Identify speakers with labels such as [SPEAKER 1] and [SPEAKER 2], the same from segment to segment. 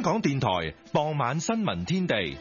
[SPEAKER 1] 港電台傍晚新聞天地。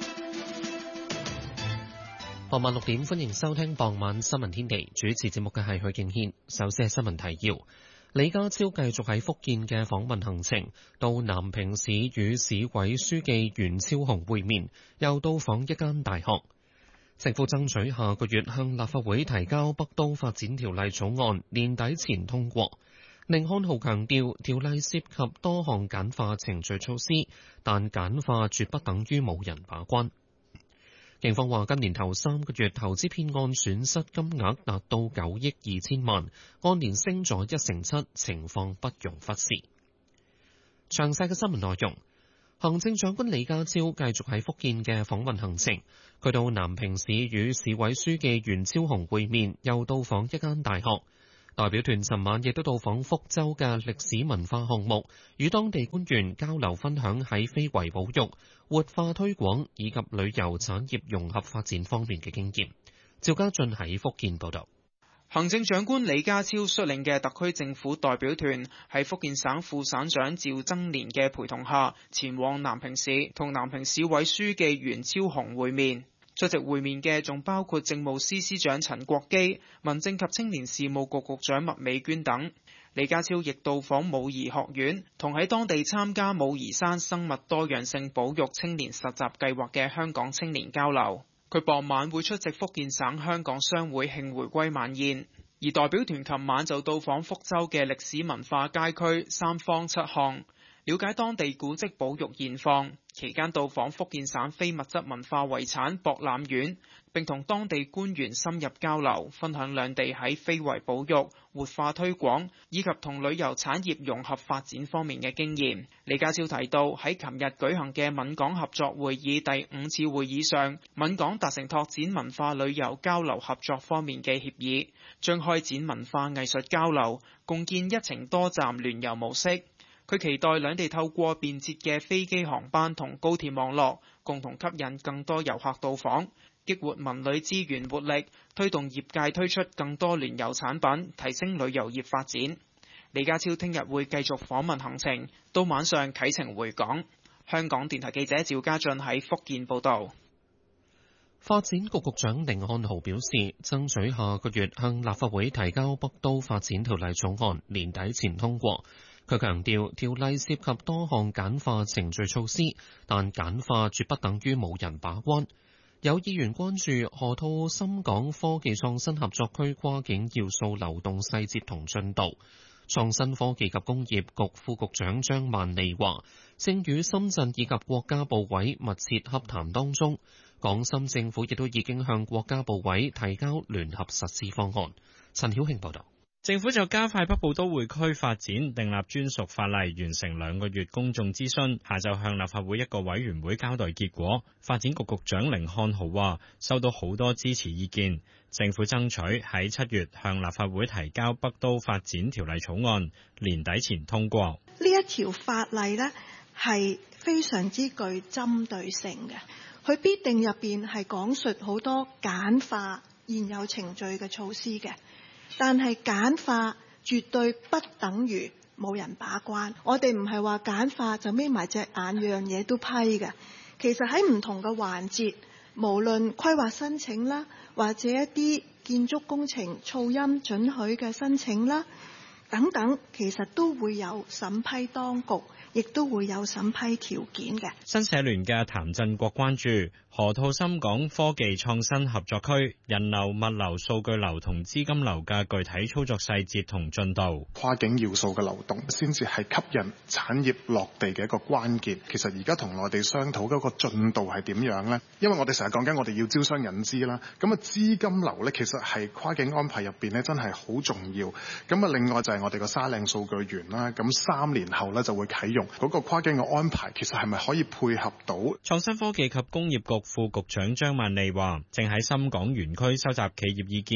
[SPEAKER 2] 傍晚6點，歡迎收聽傍晚新聞天地。主持節目嘅係許敬軒。首先係新聞提要：李家超繼續喺福建嘅訪問行程，到南平市與市委書記袁超雄會面，又到訪一間大學。政府爭取下個月向立法會提交北都發展條例草案，年底前通過。寧漢豪強調，條例涉及多項簡化程序措施，但簡化絕不等於冇人把關。警方話，今年頭3個月投資騙案損失金額達到9億2千萬，按年升咗1成7，情況不容忽視。詳細嘅新聞內容，行政長官李家超繼續喺福建嘅訪問行程，佢到南平市與市委書記袁超雄會面，又到訪一間大學。代表團尋晚亦都到訪福州嘅歷史文化項目，與當地官員交流分享喺非遺保育、活化推廣以及旅遊產業融合發展方面嘅經驗。趙家俊喺福建報道。
[SPEAKER 3] 行政長官李家超率領嘅特區政府代表團喺福建省副省長趙增年嘅陪同下，前往南平市同南平市委書記袁超雄會面。出席會面嘅仲包括政務司司長陳國基、民政及青年事務局局長麥美娟等。李家超亦到訪武夷學院，同喺當地參加武夷山生物多樣性保育青年實習計劃嘅香港青年交流。佢傍晚會出席福建省香港商會慶回歸晚宴，而代表團琴晚就到訪福州嘅歷史文化街區三坊七巷，了解當地古蹟保育現況。期間到訪福建省非物質文化遺產博覽院，並同當地官員深入交流，分享兩地喺非遺保育、活化推廣以及同旅遊產業融合發展方面嘅經驗。李家超提到，喺琴日舉行嘅閩港合作會議第5次會議上，閩港達成拓展文化旅遊交流合作方面嘅協議，將開展文化藝術交流，共建一程多站聯遊模式。佢期待兩地透過便捷嘅飛機航班同高鐵網絡，共同吸引更多遊客到訪，激活文旅資源活力，推動業界推出更多聯遊產品，提升旅遊業發展。李家超聽日會繼續訪問行程，到晚上啟程回港。香港電台記者趙家俊喺福建報道。
[SPEAKER 2] 發展局局長寧漢豪表示，爭取下個月向立法會提交北都發展條例草案，年底前通過。佢強調，條例涉及多項簡化程序措施，但簡化絕不等於冇人把關。有議員關注河套深港科技創新合作區跨境要素流動細節同進度。創新科技及工業局副局長張萬利話，正與深圳以及國家部委密切洽談當中，港深政府亦都已經向國家部委提交聯合實施方案。陳曉慶報導。
[SPEAKER 4] 政府就加快北部都會區發展訂立專屬法例，完成2個月公眾諮詢，下晝向立法會一個委員會交代結果。發展局局長寧漢豪話，收到好多支持意見，政府爭取喺7月向立法會提交北都發展條例草案，年底前通過。
[SPEAKER 5] 呢一條法例呢係非常之具針對性嘅，佢必定入邊係講述好多簡化現有程序嘅措施嘅。但係簡化絕對不等於冇人把關，我哋唔係話簡化就眯埋隻眼樣嘢都批嘅。其實喺唔同嘅環節，無論規劃申請啦，或者一啲建築工程噪音准許嘅申請啦等等，其實都會有審批當局，亦都會有審批條件嘅。
[SPEAKER 4] 新社聯嘅譚振國關注河套深港科技創新合作區人流、物流、數據流同資金流嘅具體操作細節同進度。
[SPEAKER 6] 跨境要素嘅流動先至係吸引產業落地嘅一個關鍵。其實而家同內地商討嗰個進度係點樣呢？因為我哋成日講緊我哋要招商引資啦，咁啊資金流呢，其實係跨境安排入邊呢，真係好重要。咁啊另外就係我哋個沙嶺數據園啦，咁3年後呢，就會啟用。嗰個跨境嘅安排其實係咪可以配合到？
[SPEAKER 4] 創新科技及工業局副局長張萬利話，正喺深港園區收集企業意見，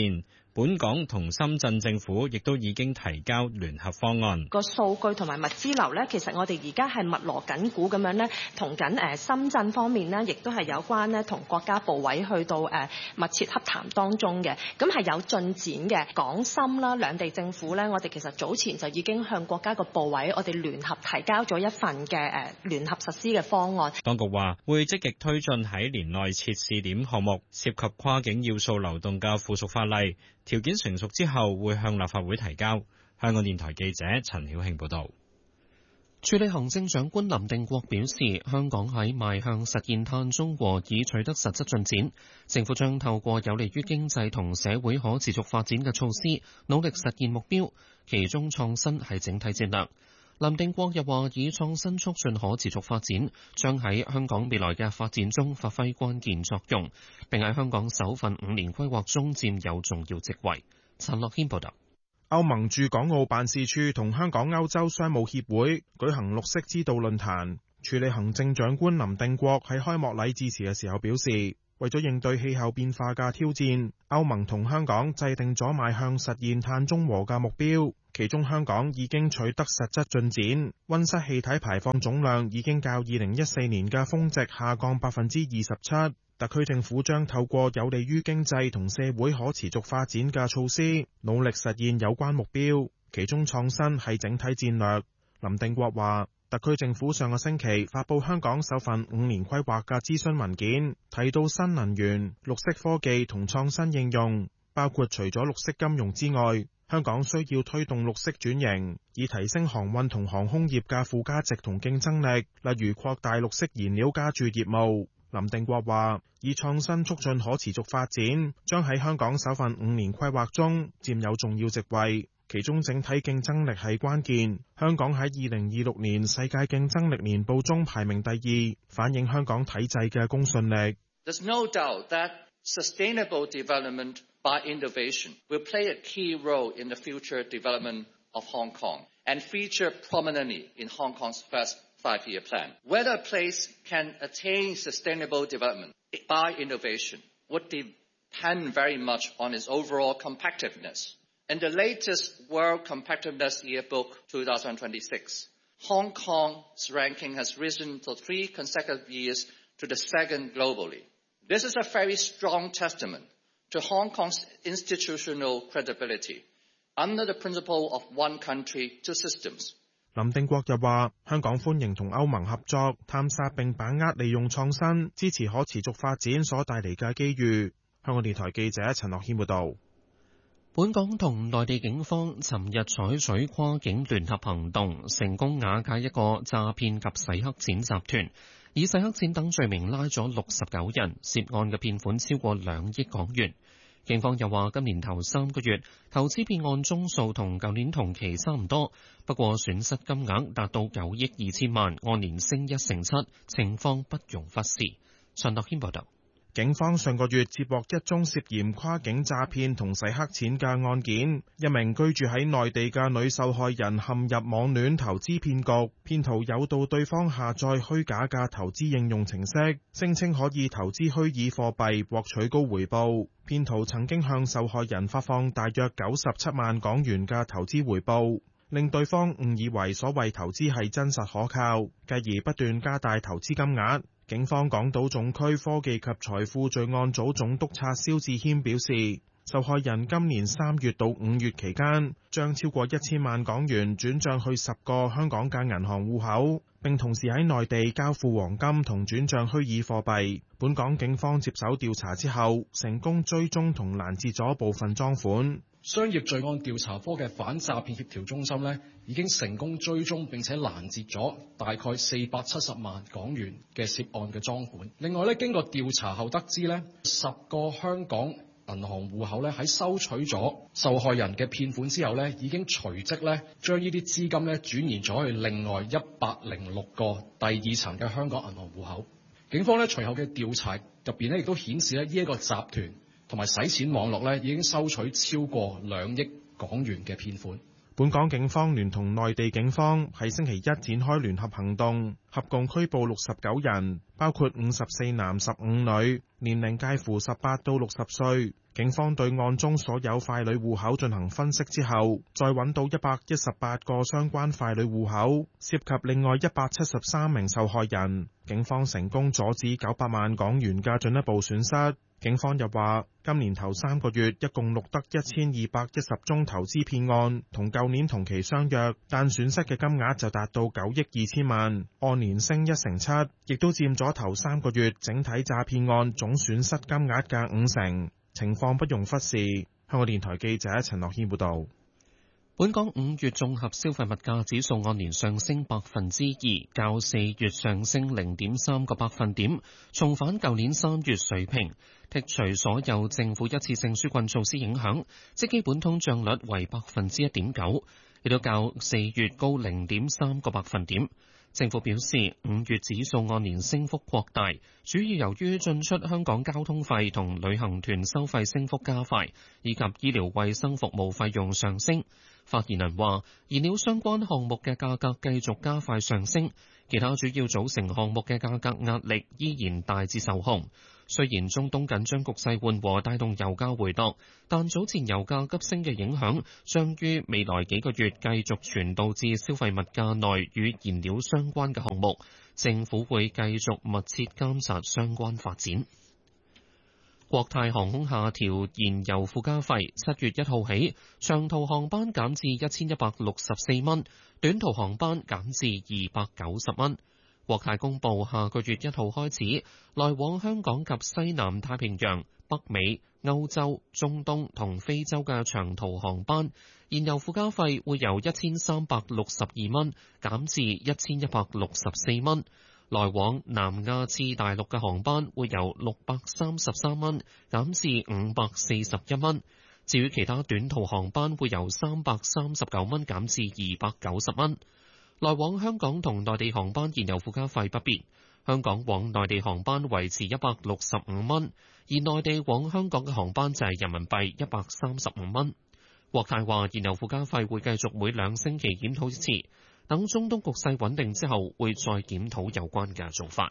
[SPEAKER 4] 本港同深圳政府亦都已經提交聯合方案。
[SPEAKER 7] 個數據同埋物資流咧，其實我哋而家係密鑼緊鼓咁樣咧，同緊深圳方面呢，亦都係有關咧同國家部委去到密切洽談當中嘅，咁係有進展嘅。港深啦兩地政府咧，我哋其實早前就已經向國家個部委，我哋聯合提交咗一份嘅聯合實施嘅方案。
[SPEAKER 4] 當局話會積極推進喺年內設試點項目，涉及跨境要素流動嘅附屬法例，條件成熟之後會向立法會提交。香港電台記者陳曉慶報導。
[SPEAKER 2] 署理行政長官林定國表示，香港喺邁向實現碳中和已取得實質進展，政府將透過有利於經濟同社會可持續發展嘅措施，努力實現目標，其中創新係整體戰略。林定國又話，以創新促進可持續發展，將喺香港未來嘅發展中發揮關鍵作用，並喺香港首份5年規劃中佔有重要職位。陳樂軒報導。
[SPEAKER 8] 歐盟駐港澳辦事處同香港歐洲商務協會舉行綠色之道論壇，署理行政長官林定國喺開幕禮致辭嘅時候表示，為咗應對氣候變化嘅挑戰，歐盟同香港制定咗邁向實現碳中和嘅目標，其中香港已經取得實質進展，溫室氣體排放總量已經較2014年嘅峰值下降27%。特區政府將透過有利於經濟同社會可持續發展嘅措施，努力實現有關目標，其中創新係整體戰略。林定國話，特區政府上個星期發布香港首份5年規劃嘅諮詢文件，提到新能源、綠色科技同創新應用，包括除咗綠色金融之外，香港需要推動綠色轉型，以提升航運同航空業嘅附加值同競爭力，例如擴大綠色燃料加注業務。林定國話，以創新促進可持續發展，將喺香港首份5年規劃中佔有重要席位，其中整體競爭力係關鍵。香港喺2026年世界競爭力年報中排名第2，反映香港體制嘅公信力。
[SPEAKER 9] There's no doubt that sustainable development by innovation will play a key role in the future development of Hong Kong and feature prominently in Hong Kong's first five-year plan. Whether a place can attain sustainable development by innovation would depend very much on its overall competitiveness. In the latest World Competitiveness Yearbook 2026, Hong Kong's ranking has risen for 3 consecutive years to the 2nd globally. This is a very strong testament to Hong Kong's institutional credibility under the principle of one country, two systems.
[SPEAKER 8] 林定國又話，香港歡迎同歐盟合作，探索並把握利用創新，支持可持續發展所帶嚟嘅機遇。香港電台記者陳樂軒報導。
[SPEAKER 2] 本港同內地警方尋日採取跨境聯合行動，成功瓦解一個詐騙及洗黑錢集團，以洗黑錢等罪名拉咗69人，涉案嘅騙款超過2億港元。警方又話，今年頭3個月投資騙案宗數同舊年同期差唔多，不過損失金額達到9億2千萬，按年升1成7，情況不容忽視。陳樂軒報導。
[SPEAKER 8] 警方上個月接獲一宗涉嫌跨境詐騙同洗黑錢嘅案件，一名居住喺內地嘅女受害人陷入網戀投資騙局，騙徒誘導對方下載虛假嘅投資應用程式，聲稱可以投資虛擬貨幣獲取高回報。騙徒曾經向受害人發放大約97萬港元嘅投資回報，令對方誤以為所謂投資係真實可靠，繼而不斷加大投資金額。警方港島總區科技及財富罪案組總督察蕭志謙表示，受害人今年3月到5月期間，將超過1000萬港元轉帳去10個香港嘅銀行戶口，並同時喺內地交付黃金同轉帳虛擬貨幣。本港警方接手調查之後，成功追蹤同攔截咗部分贓款。
[SPEAKER 10] 商業罪案調查科嘅反詐騙協調中心呢，已經成功追蹤並且攔截咗大概470萬港元嘅涉案嘅贓款。另外呢，經過調查後得知呢，10個香港銀行戶口呢，喺收取咗受害人嘅騙款之後呢，已經隨即呢將呢啲資金呢轉移咗去另外106個第二層嘅香港銀行戶口。警方呢隨後嘅調查入邊呢，亦都顯示呢一個集團同埋洗錢網絡呢已經收取超過2億港元嘅騙款。
[SPEAKER 8] 本港警方聯同內地警方喺星期一展開聯合行動，合共拘捕69人，包括54男15女，年齡介乎18到60歲。警方對案中所有傀儡戶口進行分析之後，再揾到118個相關傀儡戶口，涉及另外173名受害人。警方成功阻止900萬港元嘅進一步損失。警方又話，今年頭3個月一共錄得1210宗投資騙案，同舊年同期相若，但損失嘅金額就達到9億2千萬，按年升1成7，亦都佔咗頭3個月整體詐騙案總損失金額嘅5成。情況不容忽視。香港電台記者陳樂軒報導。
[SPEAKER 2] 本港5月綜合消費物價指數按年上升2%，較4月上升0.3個百分點，重返舊年3月水平。剔除所有政府一次性紓困措施影響，即基本通脹率為1.9%，亦都較4月高0.3個百分點。政府表示，5月指數按年升幅擴大，主要由於進出香港交通費同旅行團收費升幅加快，以及醫療衛生服務費用上升。發言人話，燃料相關項目嘅價格繼續加快上升，其他主要組成項目嘅價格壓力依然大致受控。雖然中東緊張局勢緩和帶動油價回落，但早前油價急升嘅影響將於未來幾個月繼續傳導至消費物價內與燃料相關嘅項目。政府會繼續密切監察相關發展。國泰航空下調燃油附加費，7月1號起，長途航班減至1164蚊，短途航班減至290蚊。國泰公布下個月1號開始，來往香港及西南太平洋、北美、歐洲、中東同非洲嘅長途航班，燃油附加費會由1362蚊減至1164蚊。來往南亞次大陸嘅航班會由633蚊減至541蚊。至於其他短途航班會由339蚊減至290蚊。來往香港同內地航班燃油附加費不變，香港往內地航班維持165蚊，而內地往香港嘅航班就係人民幣135蚊。國泰話燃油附加費會繼續每2星期檢討一次，等中東局勢穩定之後會再檢討有關嘅做法。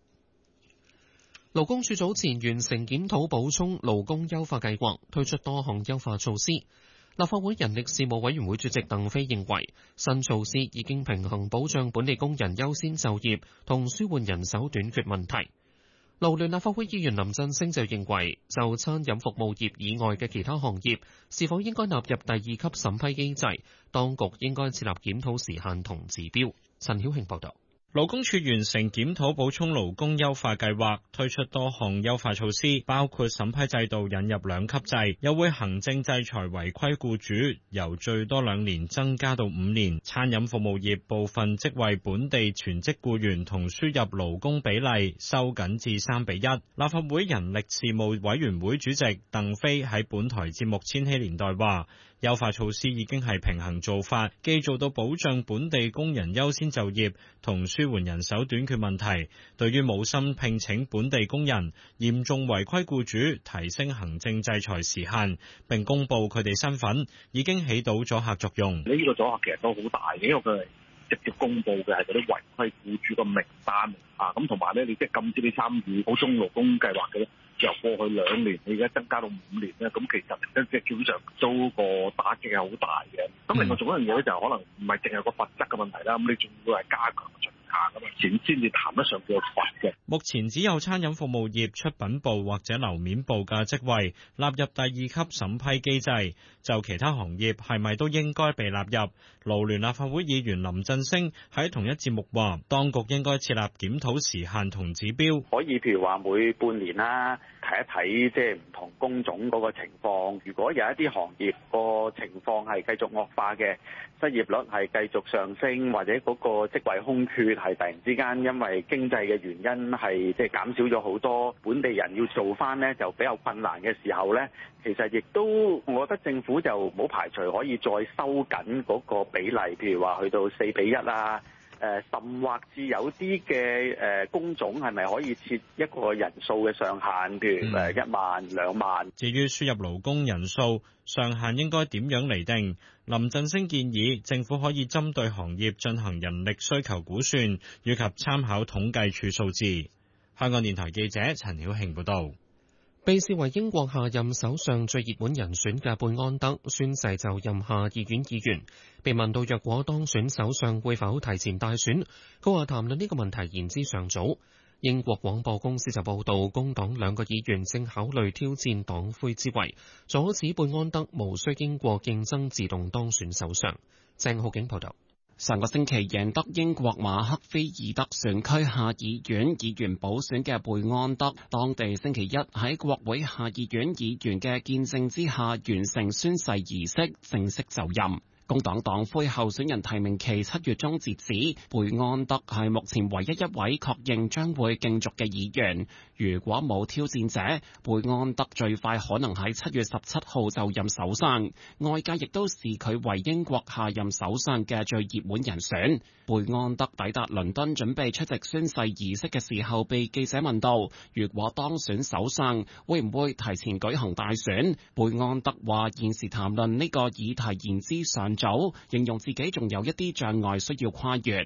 [SPEAKER 2] 勞工處早前完成檢討補充勞工優化計劃，推出多項優化措施。立法會人力事務委員會主席鄧飛認為，新措施已經平衡保障本地工人優先就業同舒緩人手短缺問題。勞聯立法會議員林振昇就認為，就餐飲服務業以外嘅其他行業，是否應該納入第2級審批機制，當局應該設立檢討時限同指標。陳曉慶報導。
[SPEAKER 4] 勞工處完成檢討補充勞工優化計劃，推出多項優化措施，包括審批制度引入2級制，又會行政制裁違規僱主，由最多2年增加到5年。餐飲服務業部分職位本地全職僱員同輸入勞工比例收緊至3:1。立法會人力事務委員會主席鄧飛喺本台節目《千禧年代》話，優化措施已經係平衡做法，既做到保障本地工人優先就業同舒緩人手短缺問題，對於冇心聘請本地工人、嚴重違規僱主提升行政制裁時限，並公布佢哋身份，已經起到阻嚇作用。
[SPEAKER 11] 呢個阻嚇其實都好大嘅，因為佢係直接公布嘅係嗰啲違規僱主嘅名單啊，咁同埋咧，你即係禁止你參與補充勞工計劃嘅咧，由過去2年你而家增加到5年咧，咁其實即係基本上都個打擊係好大嘅。咁另外仲有一樣嘢咧，就可能唔係淨係個罰則嘅問題啦，咁你仲要係加強巡查㗎嘛，先至談得上叫罰嘅。
[SPEAKER 4] 目前只有餐飲服務業出品部或者樓面部嘅職位納入第2級審批機制，就其他行業係咪都應該被納入？勞聯立法會議員林振昇喺同一節目話，當局應該設立檢討時限同指標，
[SPEAKER 12] 可以譬如話每半年啦，睇一睇即係唔同工種嗰個情況。如果有一啲行業個情況係繼續惡化嘅，失業率係繼續上升，或者嗰個職位空缺係突然之間因為經濟嘅原因係即係減少咗好多，本地人要做翻呢就比較困難嘅時候呢，其實亦都我覺得政府就冇排除可以再收緊嗰個比例，譬如話去到4:1啊。 甚或至有啲嘅工種係咪可以設一個人數嘅上限，譬如1萬、2萬。
[SPEAKER 4] 至於輸入勞工人數上限應該點樣釐定？林振昇建議政府可以針對行業進行人力需求估算，以及參考統計處數字。香港電台記者陳曉慶報導。
[SPEAKER 2] 被視為英國下任首相最熱門人選嘅貝安德宣誓就任下議院議員，被問到若果當選首相會否提前大選，佢話談論呢個問題言之尚早。英國廣播公司就報道，工黨2個議員正考慮挑戰黨魁之位，阻止貝安德無需經過競爭自動當選首相。鄭浩景報道。
[SPEAKER 13] 上個星期贏得英國馬克菲爾德選區下議院議員補選嘅貝安德，當地星期一喺國會下議院議員嘅見證之下完成宣誓儀式，正式就任。工黨黨魁候選人提名期7月中截止，貝安德係目前唯一一位確認將會競逐嘅議員。如果冇挑戰者，貝安德最快可能喺7月17號就任首相。外界亦都視佢為英國下任首相嘅最熱門人選。貝安德抵達倫敦準備出席宣誓儀式嘅時候，被記者問到，如果當選首相，會唔會提前舉行大選？貝安德話現時談論呢個議題言之尚早，形容自己仲有一啲障礙需要跨越。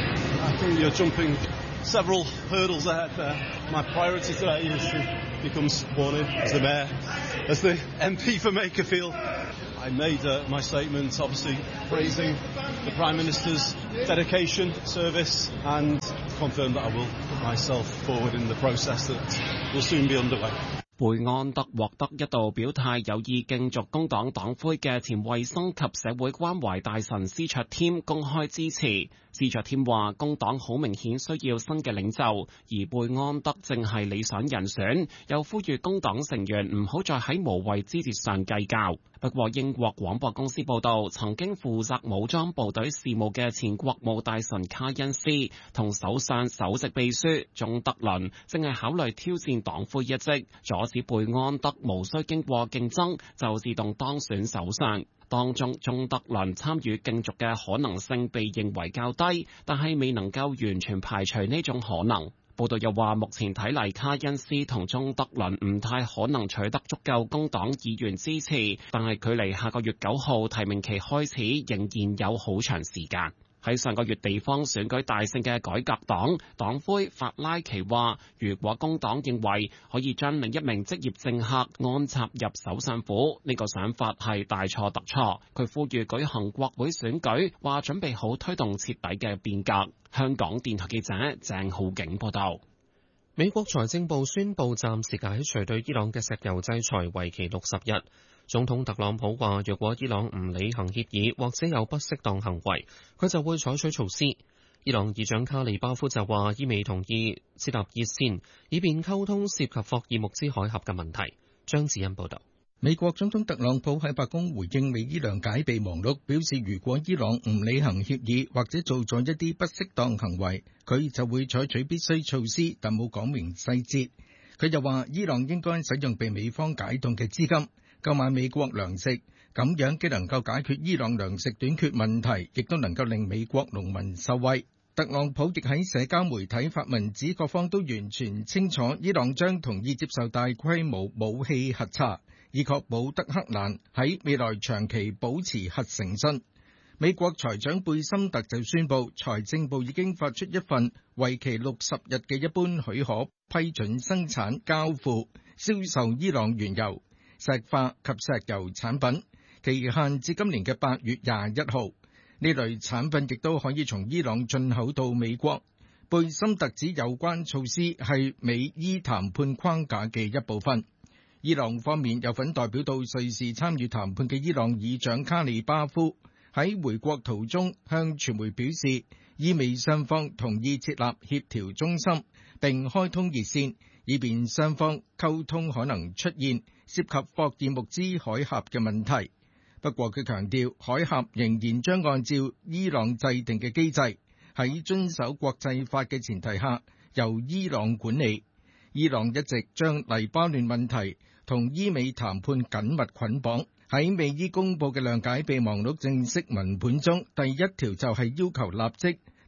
[SPEAKER 14] Several hurdles ahead there. My priority today is to become sworn in as the mayor, as the MP for Makerfield. I made my statement, obviously praising the Prime Minister's dedication, service, and confirmed that I will put myself forward in the process that will soon be underway.
[SPEAKER 13] 貝安德獲得一度表態有意競逐工黨黨魁嘅前衛生及社會關懷大臣司卓添公開支持。司卓添話工黨好明顯需要新嘅領袖，而貝安德正係理想人選，又呼籲工黨成員唔好再喺無謂枝節上計較。不過英國廣播公司報道，曾經負責武裝部隊事務嘅前國務大臣卡恩斯同首相首席秘書鍾德倫正係考慮挑戰黨魁一職，阻止貝安德無需經過競爭就自動當選首相。當中鍾德倫參與競逐嘅可能性被認為較低，但係未能夠完全排除呢種可能。報道又話，目前睇嚟卡恩斯同鍾德倫唔太可能取得足夠工黨議員支持，但係距離下個月9號提名期開始仍然有好長時間。喺上個月地方選舉大勝嘅改革黨黨魁法拉奇話，如果工黨認為可以將另一名職業政客安插入首相府，呢個想法係大錯特錯。佢呼籲舉行國會選舉，話準備好推動徹底嘅變革。香港電台記者鄭浩景報道。
[SPEAKER 2] 美國財政部宣布暫時解除對伊朗嘅石油制裁，為期60日。總統特朗普話，若果伊朗唔履行協議或者有不適當行為，佢就會採取措施。伊朗議長卡利巴夫就話，伊美同意設立熱線，以便溝通涉及霍爾木茲海峽嘅問題。張子欣報道。
[SPEAKER 15] 美國總統特朗普喺白宮回應美伊兩解備忘錄，表示如果伊朗唔履行協議或者做咗一啲不適當行為，佢就會採取必須措施，但冇講明細節。佢又話，伊朗應該使用被美方解凍嘅資金購買美國糧食，咁樣既能夠解決伊朗糧食短缺問題，亦都能夠令美國農民受惠。特朗普亦喺社交媒體發文指，各方都完全清楚伊朗將同意接受大規模武器核查，以確保德黑蘭喺未來長期保持核誠信。美國財長貝森特就宣布，財政部已經發出一份為期60日嘅一般許可，批准生產、交付、銷售伊朗原油、石化及石油產品，期限至今年嘅8月21號。呢類產品亦都可以從伊朗進口到美國。貝森特指有關措施係美伊談判框架嘅一部分。伊朗方面有份代表到瑞士參與談判嘅伊朗議長卡里巴夫喺回國途中向傳媒表示，伊美雙方同意設立協調中心，並開通熱線，以便雙方溝通可能出現涉及霍爾木茲海峽嘅問題。不過佢強調，海峽仍然將按照伊朗制定嘅機制，喺遵守國際法嘅前提下，由伊朗管理。伊朗一直將黎巴嫩問題同伊美談判緊密捆綁。喺美伊公佈嘅諒解備忘錄正式文本中，第一條就係要求立即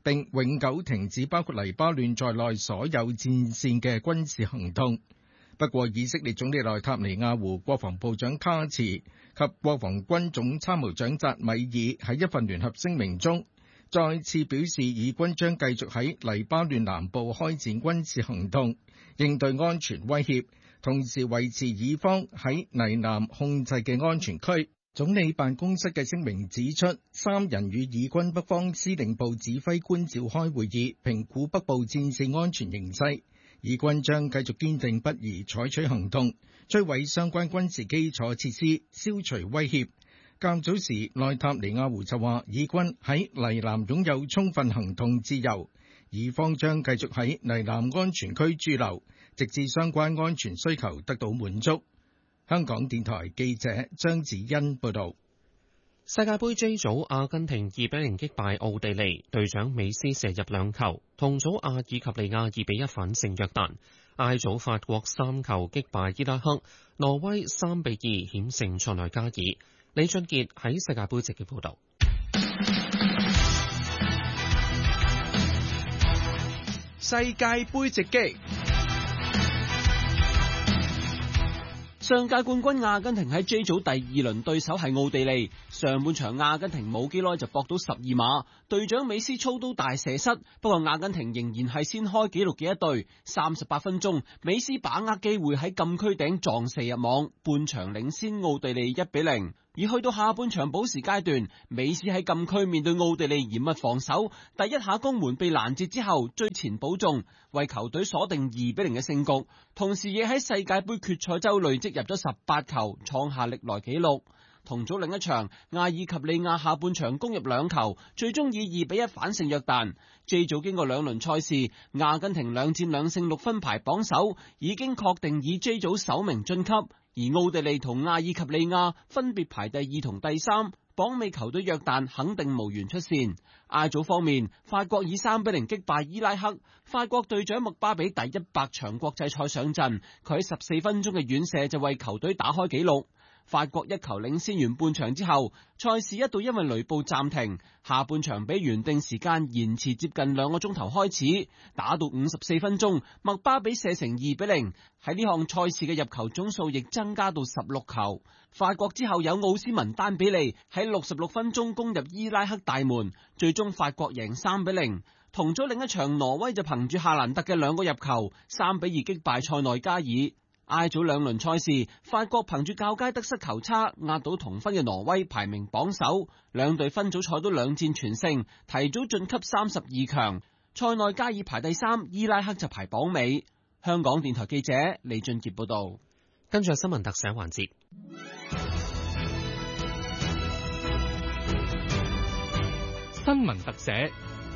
[SPEAKER 15] 並永久停止包括黎巴嫩在內所有戰線嘅軍事行動。不過，以色列總理內塔尼亞胡、國防部長卡茨及國防軍總參謀長扎米爾喺一份聯合聲明中，再次表示以軍將繼續喺黎巴嫩南部開展軍事行動，應對安全威脅，同時維持以方喺黎南控制嘅安全區。總理辦公室嘅聲明指出，三人與以軍北方司令部指揮官召開會議，評估北部戰線安全形勢。以軍將繼續堅定不移採取行動，摧毀相關軍事基礎設施，消除威脅。較早時，內塔尼亞胡就話，以軍喺黎南擁有充分行動自由，以方將繼續喺黎南安全區駐留，直至相關安全需求得到滿足。香港電台記者張子欣報道。
[SPEAKER 2] 世界盃 J 組，阿根廷2-0擊敗奧地利，隊長美斯射入2球。同組阿爾及利亞2-1反勝約旦。I 組法國3球擊敗伊拉克，挪威3-2險勝塞內加爾。李俊傑喺世界盃直擊報道。
[SPEAKER 16] 世界盃直擊。上屆冠軍阿根廷喺 J 組第2輪對手係奧地利，上半場阿根廷冇幾耐就搏到12碼，隊長美斯操刀大射失，不過阿根廷仍然係先開紀錄嘅一隊。38分鐘，美斯把握機會喺禁區頂撞射入網，半場領先奧地利1-0。而去到下半場補時階段，美斯喺禁區面對奧地利嚴密防守，第一下攻門被攔截之後追前補中，為球隊鎖定2-0嘅勝局，同時亦喺世界盃決賽周累積入咗18球，創下歷來紀錄。同組另一場，阿爾及利亞下半場攻入2球，最終以2-1反勝約旦。J 組經過2輪賽事，阿根廷2戰2勝6分排榜首，已經確定以 J 組首名晉級。而奧地利同阿爾及利亞分別排第2同第3，榜尾球隊約旦肯定無緣出線。I 組方面，法國以3-0擊敗伊拉克，法國隊長麥巴比第100場國際賽上陣，佢喺14分鐘嘅遠射就為球隊打開紀錄。法國1球領先完半場之後，賽事一度因為雷暴暫停，下半場比原定時間延遲接近2個鐘頭開始，打到54分鐘，麥巴比射成2-0，喺呢項賽事嘅入球總數亦增加到16球。法國之後有奧斯文丹比利喺66分鐘攻入伊拉克大門，最終法國贏3-0。同組另一場，挪威就憑住夏蘭特嘅2個入球3-2擊敗塞內加爾。I 組2輪賽事，法國憑住較佳得失球差壓倒同分嘅挪威，排名榜首。兩隊分組賽都2戰全勝，提早晉級32強。塞內加爾排第3，伊拉克就排榜尾。香港電台記者李俊傑報道。
[SPEAKER 2] 跟住新聞特寫環節。
[SPEAKER 17] 新聞特寫。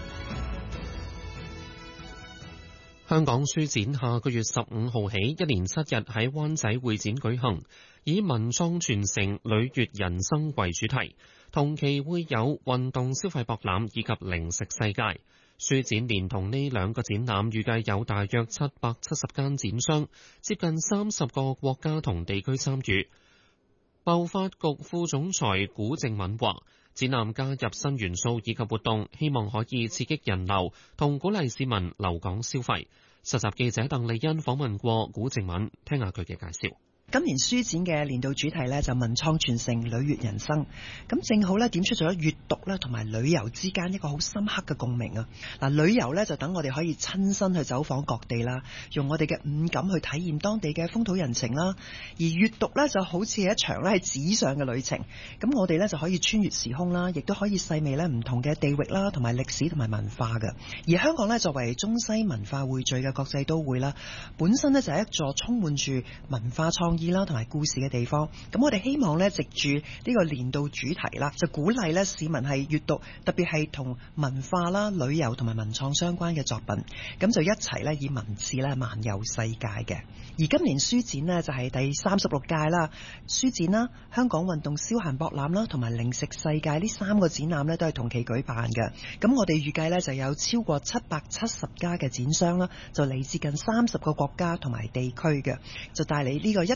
[SPEAKER 2] 香港書展下個月15號起，一連7日喺灣仔會展舉行，以文創傳承、旅悅人生為主題。同期會有運動消費博覽以及零食世界。書展連同呢2個展覽，預計有大約770間展商，接近30個國家同地區參與。貿發局副總裁古正敏話，展覽加入新元素以及活動，希望可以刺激人流同鼓勵市民留港消費。實習記者鄧麗欣訪問過古正敏，聽下佢嘅介紹。
[SPEAKER 18] 今年書展嘅年度主題呢，就文創傳承、旅悅人生，咁正好呢點出咗閱讀咧同埋旅遊之間一個好深刻嘅共鳴啊！嗱，旅遊呢，就等我哋可以親身去走訪各地啦，用我哋嘅五感去體驗當地嘅風土人情啦；而閱讀呢，就好似係一場咧喺紙上嘅旅程，咁我哋呢，就可以穿越時空啦，亦都可以細味咧唔同嘅地域啦，同埋歷史同埋文化嘅。而香港呢，作為中西文化匯聚嘅國際都會啦，本身呢，就係一座充滿住文化創意啦同埋故事嘅地方，咁我哋希望咧藉住呢個年度主題啦，就鼓勵咧市民係閱讀，特別係同文化啦、旅遊同埋文創相關嘅作品，咁就一齊咧以文字咧漫遊世界嘅。而今年書展呢，就係第36屆啦，書展啦、香港運動消閒博覽啦同埋零食世界呢3個展覽呢，都係同期舉辦嘅。咁我哋預計呢，就有超過770家嘅展商啦，就嚟自近30個國家同埋地區嘅，就帶嚟呢個一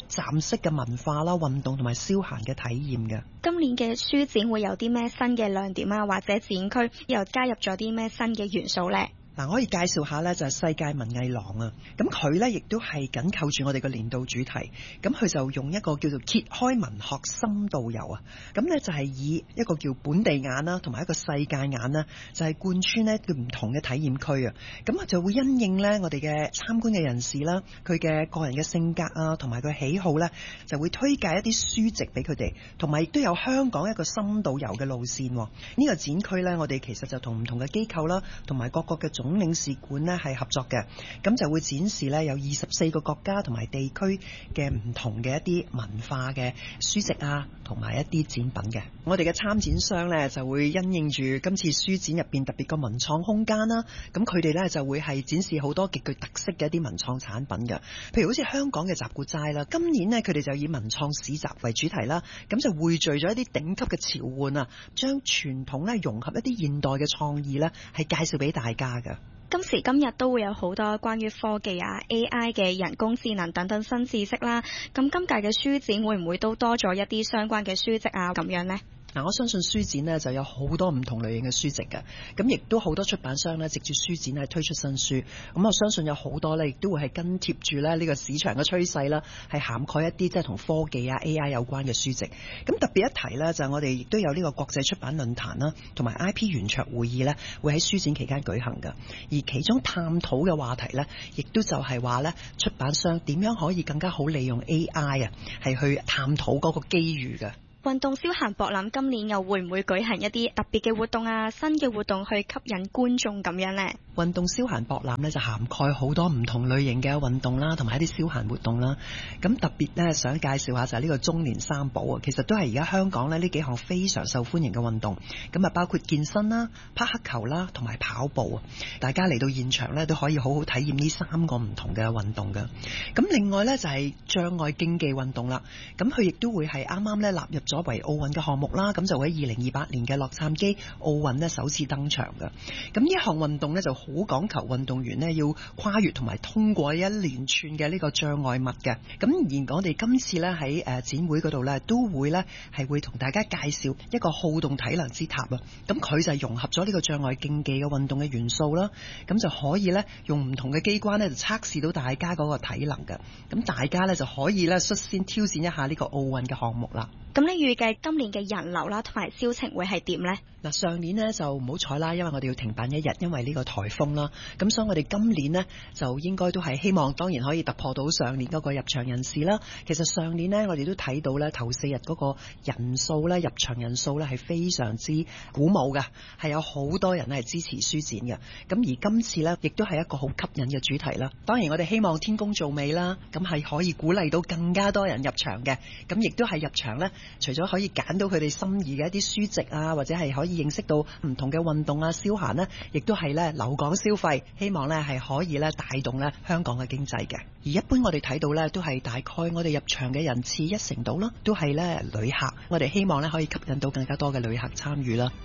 [SPEAKER 18] 站式嘅文化啦、運動同埋消閒嘅體驗嘅。
[SPEAKER 19] 今年嘅書展會有啲咩新嘅亮點啊，或者展區又加入咗啲咩新嘅元素呢？
[SPEAKER 18] 嗱，我可以介紹下咧，就係世界文藝廊啊。咁佢咧亦都係緊扣住我哋嘅年度主題。咁佢就用一個叫做揭開文學深度遊啊。咁咧就係以一個叫本地眼啦，同埋一個世界眼啦，就係貫穿呢唔同嘅體驗區啊。咁啊就會因應咧我哋嘅參觀嘅人士啦，佢嘅個人嘅性格啊，同埋佢喜好咧，就會推介一啲書籍俾佢哋，同埋亦都有香港一個深度遊嘅路線。呢個展區咧，我哋其實就同唔同嘅機構啦，同埋各國嘅總領事館呢係合作嘅，咁就會展示呢有24個國家同埋地區嘅唔同嘅一啲文化嘅書籍啊，同埋一啲展品嘅。我哋嘅參展商呢就會因應住今次書展入邊特別嘅文創空間啦，咁佢哋呢就會係展示好多極具特色嘅一啲文創產品嘅，譬如好似香港嘅集古齋啦，今年呢佢哋就以文創市集為主題啦，咁就匯聚咗一啲頂級嘅潮玩啊，將傳統呢融合一啲現代嘅創意呢，係介紹俾大家嘅。
[SPEAKER 19] 今時今日都會有好多關於科技啊、AI 嘅人工智能等等新知識啦。咁今屆嘅書展會唔會都多咗一啲相關嘅書籍啊？咁樣呢？
[SPEAKER 18] 嗱，我相信書展呢就有好多唔同類型嘅書籍嘅，咁亦都好多出版商呢藉住書展係推出新書，咁我相信有好多呢亦都會係跟貼住呢個市場嘅趨勢啦，係涵蓋一啲即係同科技啊 AI 有關嘅書籍。咁特別一提呢，就係我哋亦都有呢個國際出版論壇啦，同埋 IP 圓桌會議呢會喺書展期間舉行嘅，而其中探討嘅話題呢，亦都就係話呢出版商點樣可以更加好利用 AI 啊，係去探討嗰個機遇嘅。
[SPEAKER 19] 運動消閒博覽今年又會唔會舉行一啲特別嘅活動啊、新嘅活動去吸引觀眾咁樣呢？
[SPEAKER 18] 運動消閒博覽呢就涵蓋好多唔同類型嘅運動啦，同埋一啲消閒活動啦。咁特別呢想介紹下就係呢個中年三寶啊，其實都係而家香港呢幾項非常受歡迎嘅運動。咁啊包括健身啦、匹克球啦，同埋跑步啊。大家嚟到現場呢都可以好好體驗呢3個唔同嘅運動㗎。咁另外呢就係障礙競技運動啦。咁佢亦都會係啱啱呢納入咗為奧運嘅項目啦，咁就會喺2028年嘅洛杉磯奧運呢首次登場嘅。咁呢一項運動呢就好講求運動員呢要跨越同埋通過一連串嘅呢個障礙物嘅。咁而我哋今次呢喺展會嗰度呢都會呢係會同大家介紹一個好動體能之塔啊。咁佢就係融合咗呢個障礙競技嘅運動嘅元素啦。咁就可以呢用唔同嘅機關呢就測試到大家嗰個體能嘅。咁大家呢就可以呢率先挑戰一下呢個奧運嘅項目啦。
[SPEAKER 19] 咁你預計今年嘅人流啦同埋銷情會係點呢？
[SPEAKER 18] 嗱，上年呢就唔好彩啦，因為我哋要停辦1日，因為呢個颱風啦。咁所以我哋今年呢就應該都係希望，當然可以突破到上年嗰個入場人士啦。其實上年呢，我哋都睇到呢頭4日嗰個人數呢，入場人數呢係非常之鼓舞嘅，係有好多人係支持書展嘅。咁而今次呢，亦都係一個好吸引嘅主題啦。當然我哋希望天公造美啦，咁係可以鼓勵到更加多人入場嘅。咁亦都係入場呢，除咗可以揀到佢哋心儀嘅一啲書籍啊，或者係可以認識到唔同嘅運動啊、消閒呢，亦都係呢留港消費，希望呢係可以呢帶動呢香港嘅經濟嘅。而一般我哋睇到呢，都係大概我哋入場嘅人次1成到啦，都係呢旅客。我哋希望呢可以吸引到更加多嘅旅客參與啦。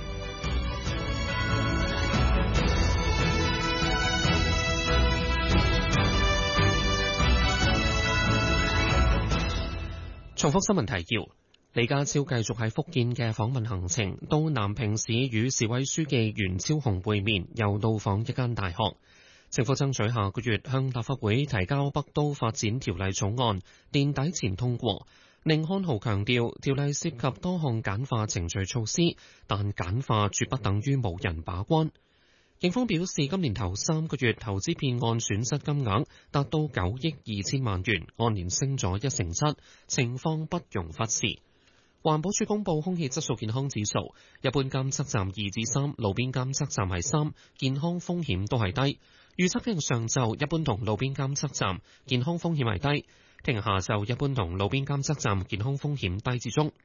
[SPEAKER 2] 重複新聞提要。李家超繼續喺福建嘅訪問行程，到南平市與市委書記袁超雄會面，又到訪一間大學。政府爭取下個月向立法會提交北都發展條例草案，年底前通過。寧漢豪強調，條例涉及多項簡化程序措施，但簡化絕不等於無人把關。警方表示，今年頭3個月投資騙案損失金額達到9億2千萬元，按年升咗1成7，情況不容忽視。環保署公布空氣質素健康指數，一般監測站2至3，路邊監測站係3，健康風險都係低。預測聽日上晝一般同路邊監測站健康風險係低，聽日下晝一般同路邊監測站健康風險低至中。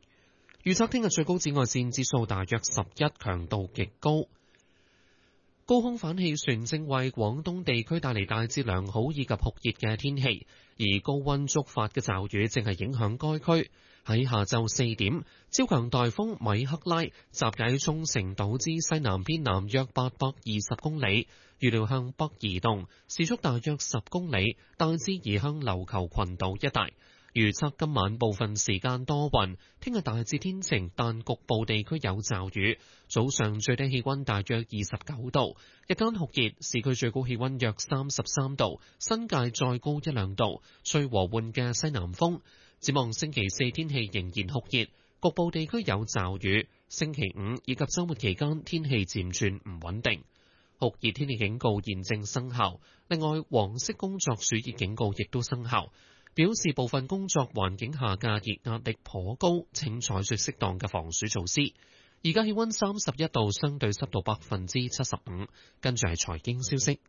[SPEAKER 2] 預測聽日最高紫外線指數大約11，強度極高。 高空反氣旋正為廣東地區帶嚟大致良好以及酷熱嘅天氣，而高溫觸發嘅驟雨正係影響該區。喺下晝4點，超強颱風米克拉集結喺沖繩島之西南偏南約820公里，預料向北移動，時速大約10公里，大致移向琉球群島一帶。預測今晚部分時間多雲，聽日大致天晴，但局部地區有驟雨。早上最低氣溫大約29度，日間酷熱，市區最高氣溫約33度，新界再高1-2度，吹和緩嘅西南風。展望星期4天氣仍然酷熱，局部地區有驟雨。星期5以及週末期間天氣漸轉唔穩定。酷熱天氣警告現正生效，另外黃色工作暑熱警告亦都生效。表示部分工作環境下嘅熱壓力頗高，請採取適當嘅防暑措施。而家氣溫31度，相對濕度75%。跟住係財經消息。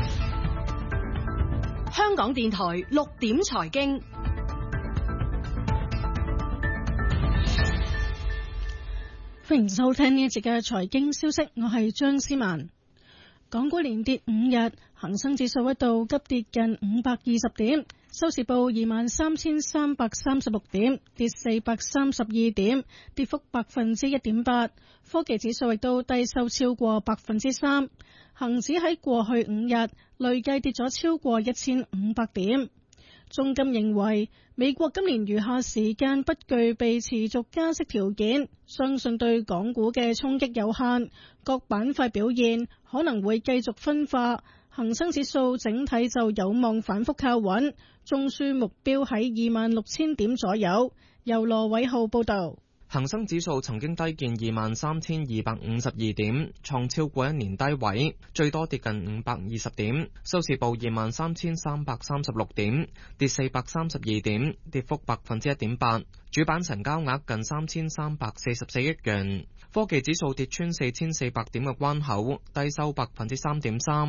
[SPEAKER 20] 香港電台6點財經，
[SPEAKER 21] 歡迎收聽呢一節嘅財經消息，我係張思文。港股連跌5日，恒生指數一度急跌近520點，收市報23,336點，跌432點，跌幅1.8%。科技指數亦都低收超過3%。恒指喺過去5日累計跌咗超過1500點。中金認為美國今年餘下時間不具備持續加息條件，相信對港股嘅衝擊有限，各板塊表現可能會繼續分化，恒生指數整體就有望反覆靠穩，中樞目標喺26,000點左右。由羅偉浩報道。
[SPEAKER 22] 恒生指數曾經低見23,252點，創超過1年低位，最多跌近520點，收市報23,336點，跌432點，跌幅1.8%。主板成交額近3,344億元。科技指數跌穿4,400點嘅關口，低收3.3%。